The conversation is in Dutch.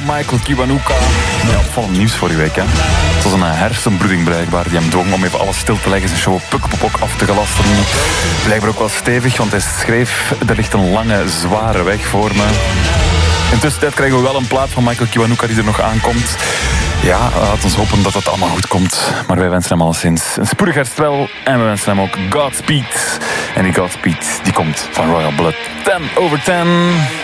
Michael Kiwanuka. Ja, opvallend nieuws vorige week, hè. Het was een hersenbloeding blijkbaar die hem dwong om even alles stil te leggen, zijn show Pukpopok af te gelasteren. Blijkbaar ook wel stevig, want hij schreef: er ligt een lange, zware weg voor me. Intussen krijgen we wel een plaat van Michael Kiwanuka die er nog aankomt. Ja, laten we hopen dat het allemaal goed komt. Maar wij wensen hem alleszins een spoedig herstel. En we wensen hem ook Godspeed. En die Godspeed die komt van Royal Blood. 10/10.